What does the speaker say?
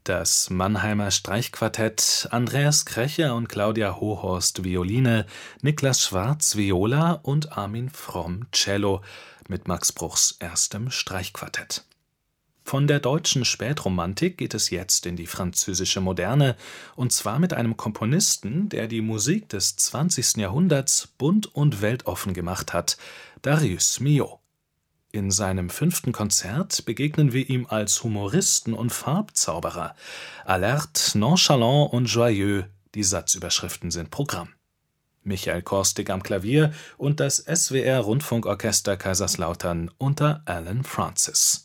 Das Mannheimer Streichquartett, Andreas Krecher und Claudia Hohorst Violine, Niklas Schwarz Viola und Armin Fromm Cello mit Max Bruchs erstem Streichquartett. Von der deutschen Spätromantik geht es jetzt in die französische Moderne, und zwar mit einem Komponisten, der die Musik des 20. Jahrhunderts bunt und weltoffen gemacht hat, Darius Milhaud. In seinem 5. Konzert begegnen wir ihm als Humoristen und Farbzauberer. Alerte, nonchalant und joyeux, die Satzüberschriften sind Programm. Michael Korstig am Klavier und das SWR Rundfunkorchester Kaiserslautern unter Alan Francis.